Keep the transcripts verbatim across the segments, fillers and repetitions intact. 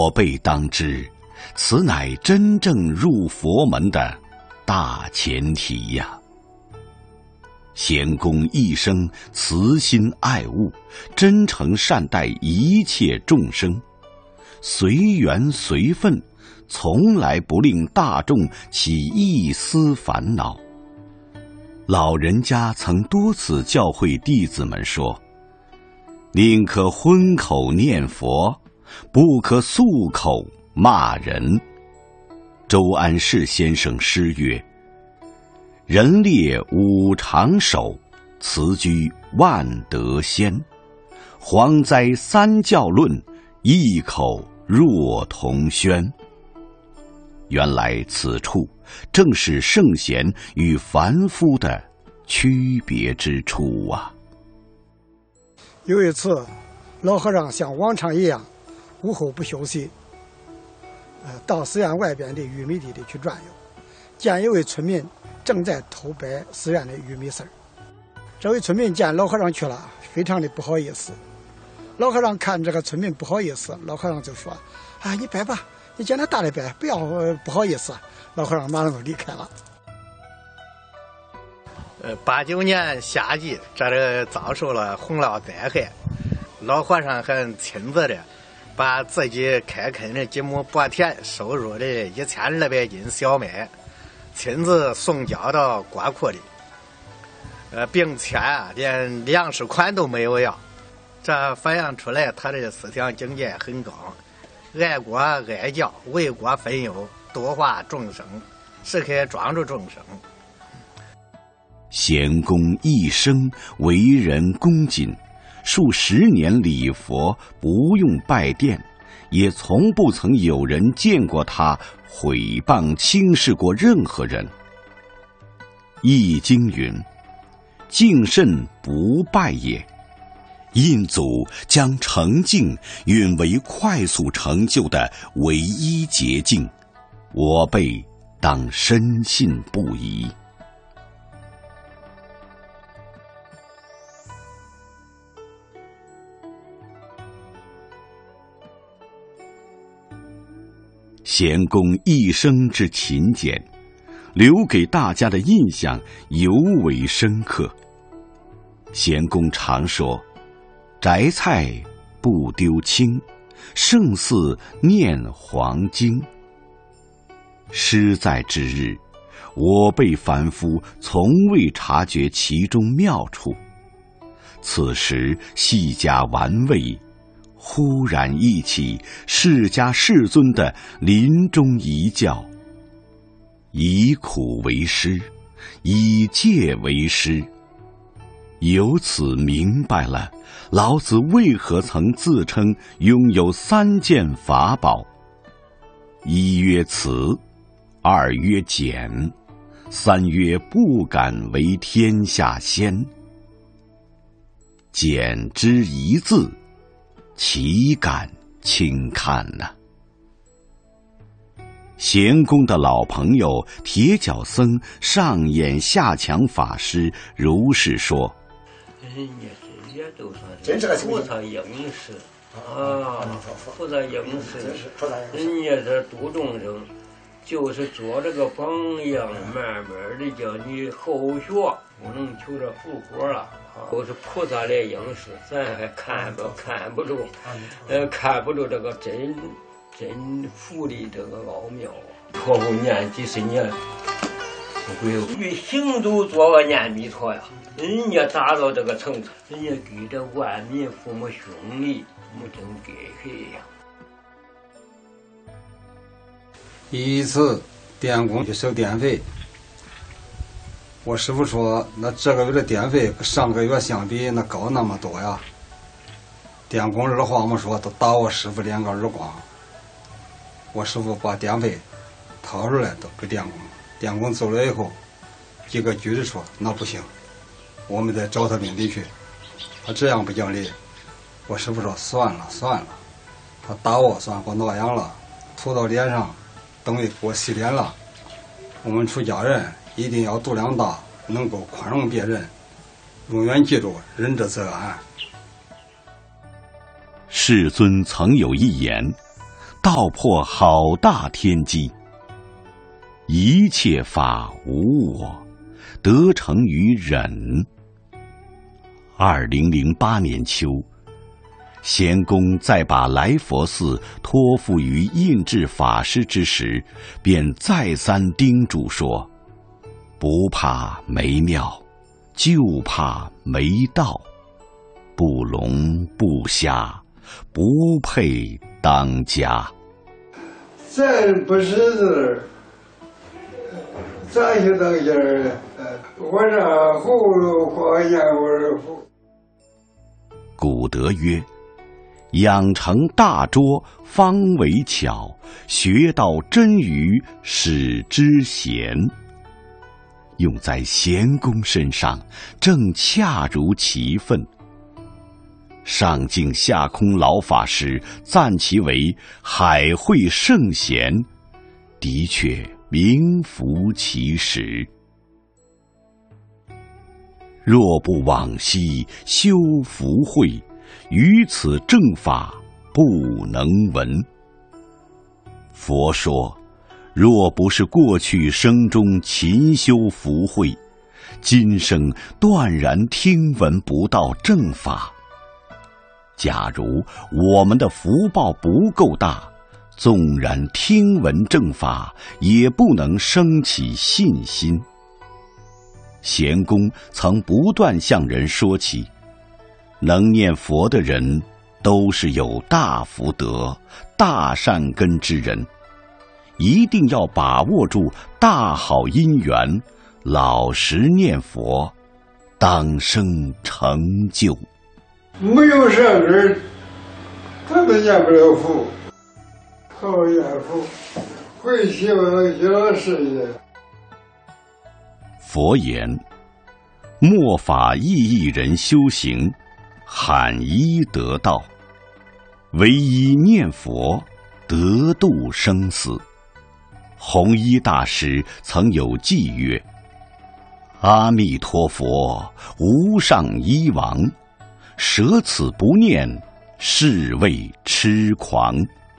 我辈当知，此乃真正入佛门的大前提呀。贤公一生慈心爱物，真诚善待一切众生，随缘随分，从来不令大众起一丝烦恼。老人家曾多次教诲弟子们说，宁可荤口念佛，不可素口骂人。周安世先生诗曰，人列五常守，辞居万德先。蝗灾三教论，异口若同轩。原来此处正是圣贤与凡夫的区别之处啊。 有一次，老和尚像往常一样，午后不休息，呃，到寺院外边的玉米地里去转悠，见一位村民正在偷掰寺院的玉米丝儿。这位村民见老和尚去了，非常的不好意思。老和尚看这个村民不好意思，老和尚就说：“啊，你掰吧，你见他大的掰，不要、呃、不好意思。”老和尚马上就离开了。 呃，八九年夏季，这里遭受了洪涝灾害，老和尚还亲自的把自己开垦的几亩薄田收入的一千二百斤小麦，亲自送交到国库里，呃，并且啊，连粮食款都没有要。这反映出来他的思想境界很高，爱国爱教，为国分忧，度化众生，时刻庄助众生。 贤公一生为人恭谨，数十年礼佛，不用拜殿，也从不曾有人见过他毁谤轻视过任何人。易经云：敬慎不败也。印祖将诚敬允为快速成就的唯一捷径，我辈当深信不疑。贤公一生之勤俭，留给大家的印象尤为深刻。贤公常说，摘菜不丢青，胜似念黄经。诗在之日，我辈凡夫从未察觉其中妙处，此时细加玩味，忽然忆起释迦世尊的临终遗教：以苦为师，以戒为师。由此明白了老子为何曾自称拥有三件法宝：一曰慈，二曰俭，三曰不敢为天下先。俭之一字，岂敢轻看呢、啊？贤公的老朋友铁脚僧上演下强法师如是说： 人家这些都算是菩萨应时啊，菩萨应时，人家这度众生，就是做这个榜样，慢慢的叫你后学，不能求着复活了。都是菩萨来应时，咱还看不看不住，呃，看不住这个真真佛的这个奥妙。以后念几十年，不会与行走做个念弥陀呀。人家达到这个程度，人家给这万民父母兄弟，没真给谁呀？ 一次电工去收电费，我师傅说，那这个月的电费跟上个月相比，那高那么多呀。电工二话没说，都打我师傅两个耳光。我师傅把电费掏出来都给电工，电工走了以后，几个句子说，那不行，我们得找他领地去，他这样不讲理。我师傅说算了算了，他打我算给我挠痒了，涂到脸上，等于给我洗脸了。我们出家人一定要度量大，能够宽容别人，永远记住仁者则安。 世尊曾有一言： 道破好大天机。一切法无我，得成于忍。二零零八年秋，贤公在把来佛寺托付于印智法师之时，便再三叮嘱说：不怕没庙，就怕没道。不聋不瞎，不配当家。 咱不识字，咋就当家了？我这葫芦话言味乎。 古德曰：养成大拙，方为巧；学到真语，使之贤。用在贤公身上，正恰如其分。上敬下空老法师赞其为海会圣贤，的确名副其实。若不往昔修福慧，于此正法不能闻。佛说，若不是过去生中勤修福慧，今生断然听闻不到正法。假如我们的福报不够大，纵然听闻正法，也不能生起信心。贤公曾不断向人说起，能念佛的人都是有大福德、大善根之人，一定要把握住大好因缘，老实念佛，当生成就。 没有善根，他们念不了佛。好念佛，会希望小事业。 佛言：末法意义人修行，罕一得道。唯一念佛，得度生死。弘一大师曾有偈曰：阿弥陀佛，无上医王，舍此不念，是谓痴狂。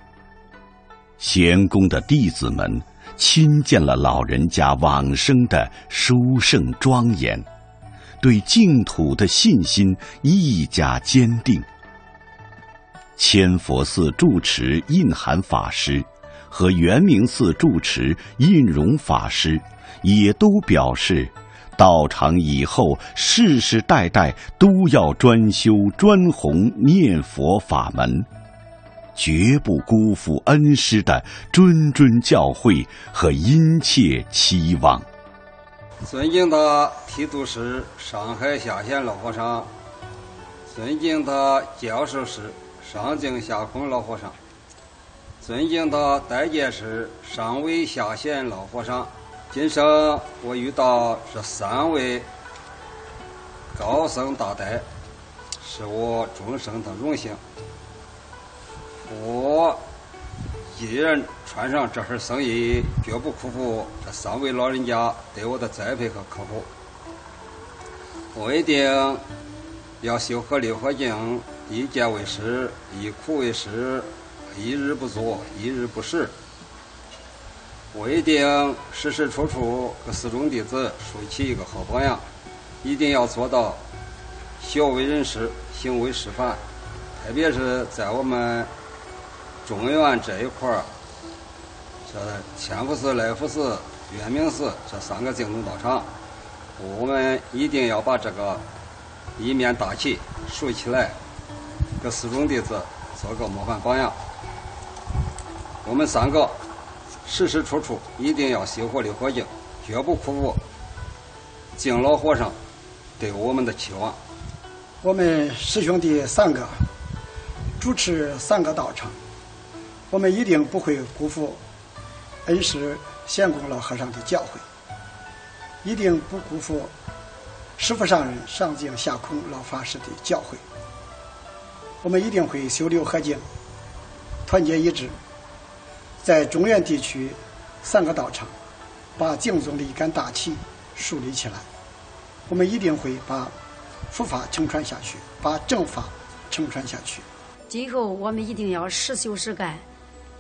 贤公的弟子们亲见了老人家往生的殊胜庄严，对净土的信心愈加坚定。千佛寺住持印涵法师和圆明寺住持印容法师也都表示，道场以后世世代代都要专修专弘念佛法门，绝不辜负恩师的谆谆教诲和殷切期望。 尊敬的提督师上海下县老和尚，尊敬的教授师上敬下空老和尚，尊敬的代监师上位下县老和尚，今生我遇到这三位高僧大德，是我终生的荣幸。我一人穿上这份僧衣，绝不辜负这三位老人家对我的栽培和呵护。我一定要修合六合敬，一戒为师，一苦为师，一日不作，一日不食。我一定时时处处给四众弟子树起一个好榜样，一定要做到孝为人师，行为示范。特别是在我们中原这一块儿，这千佛寺、来福寺、圆明寺这三个净土道场，我们一定要把这个一面大旗竖起来，给四众弟子做个模范榜样。我们三个时时处处一定要修活六合敬，绝不辜负敬老和尚对我们的期望。 我们师兄弟三个主持三个道场，我们一定不会辜负恩师贤公老和尚的教诲，一定不辜负师父上人上敬下空老法师的教诲。我们一定会修六合敬，团结一致，在中原地区三个道场把净宗的一杆大旗树立起来。我们一定会把佛法承传下去，把正法承传下去。 今后我们一定要实修实干，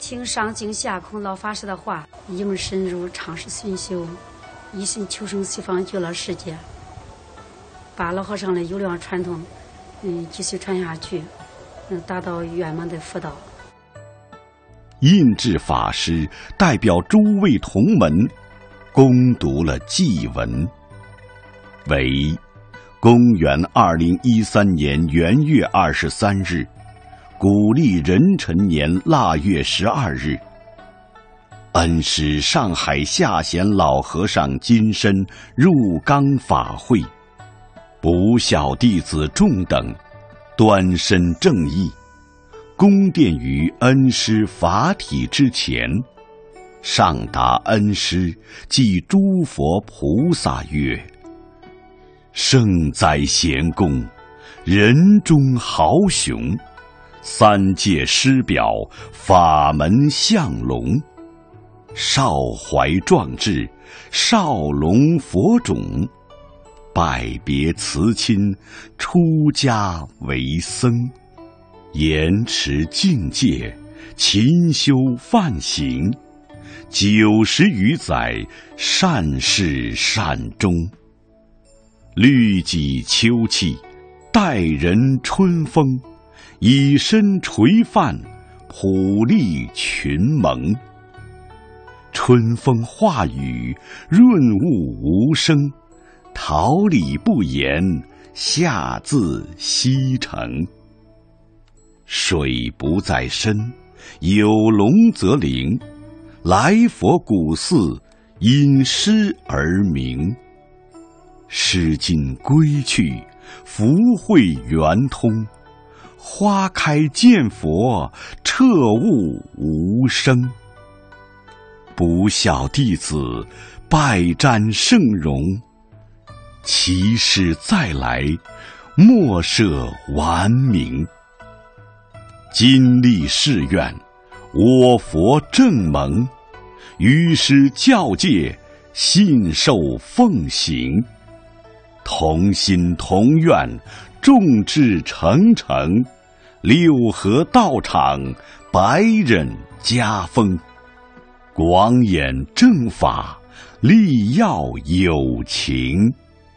听上京下空老法师的话，应深入尝试熏修，一心求生西方极乐世界，把老和尚的优良传统嗯继续传下去，嗯达到圆满的佛道。 印智法师代表诸位同门恭读了祭文，为公元二零一三年元月二十三日，古历壬辰年腊月十二日，恩师上海下贤老和尚金身入冈法会，不孝弟子众等端身正义，恭奠于恩师法体之前，上达恩师即诸佛菩萨曰：圣哉贤公，人中豪雄，三界师表，法门相龙，少怀壮志，少龙佛种，拜别辞亲，出家为僧，严持境界，勤修梵行，九十余载，善始善终，律己秋气，待人春风，以身垂范，普利群蒙。春风化雨，润物无声，桃李不言，下自西城。水不在深，有龙则灵，来佛古寺，因诗而名。诗经归去，福慧圆通，花开见佛，彻悟无生。不孝弟子，拜瞻圣容，其师再来，莫设顽名。今立誓愿，我佛正蒙，于师教戒，信受奉行。同心同愿，众志成城，六合道场，百忍家风。广演正法，力要有情。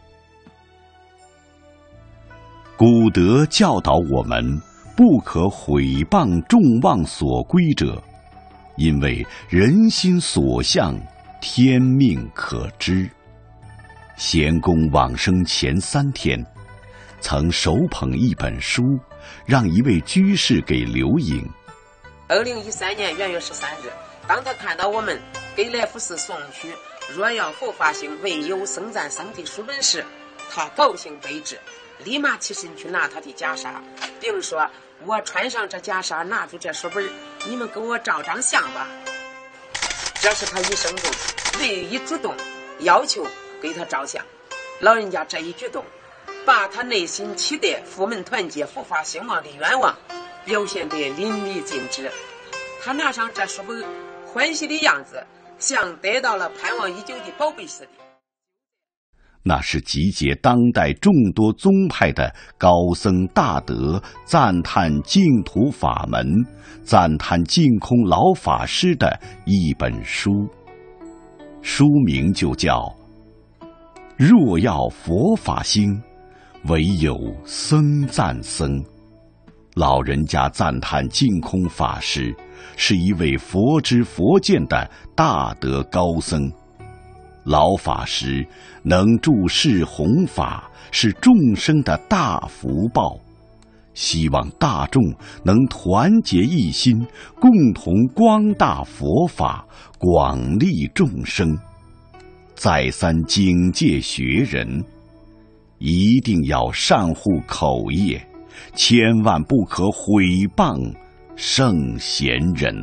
古德教导我们，不可毁谤众望所归者，因为人心所向，天命可知。贤公往生前三天，曾手捧一本书，让一位居士给留影。 二零一三年元月十三日，当他看到我们给来福寺送去若要佛法行唯有僧赞僧的书本时，他高兴备至，立马起身去拿他的袈裟，并说：我穿上这袈裟，拿住这书本，你们给我照张相吧。这是他一生中唯一主动要求给他照相。老人家这一举动，把他内心期待佛门团结佛法兴旺的愿望表现得淋漓尽致。他拿上这书本，欢喜的样子像得到了盼望已久的宝贝似的。 那是集结当代众多宗派的高僧大德赞叹净土法门、赞叹净空老法师的一本书，书名就叫若要佛法兴，唯有僧赞僧。老人家赞叹净空法师是一位佛知佛见的大德高僧，老法师能助世弘法，是众生的大福报。希望大众能团结一心，共同光大佛法，广利众生。再三警戒学人，一定要善护口业，千万不可毁谤圣贤人。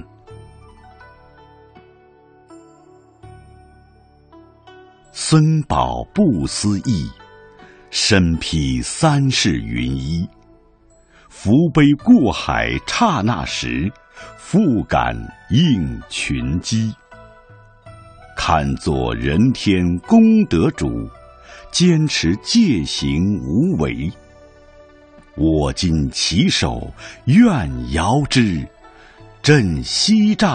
僧宝不思议，身披三世云衣。福杯过海刹那时，复感应群机。看作人天功德主，坚持戒行无为。我今起手，愿遥之，振西丈。